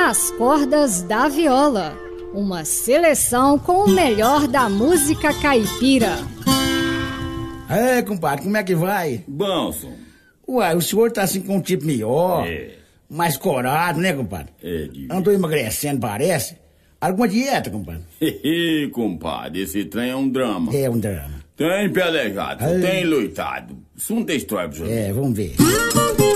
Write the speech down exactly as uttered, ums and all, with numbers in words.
Nas Cordas da Viola, uma seleção com o melhor da música caipira. É, compadre, como é que vai? Bom, som. Uai, o senhor tá assim com um tipo melhor, É. mais corado, né, compadre? É, de... Andou emagrecendo, parece. Alguma dieta, compadre? Hehe, compadre, esse trem é um drama. É um drama. Tem pelejado, Ai. tem lutado. Isso não tem história pra você. É, vamos ver.